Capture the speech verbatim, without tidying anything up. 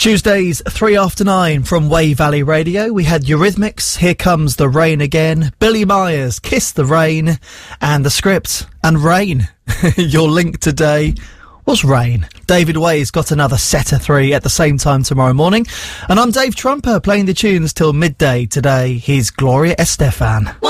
Tuesdays, three after nine from Way Valley Radio. We had Eurythmics, Here Comes the Rain Again, Billy Myers, Kiss the Rain, and the script, and rain. Your link today was rain. David Way's got another set of three at the same time tomorrow morning. And I'm Dave Trumper, playing the tunes till midday today. Here's Gloria Estefan.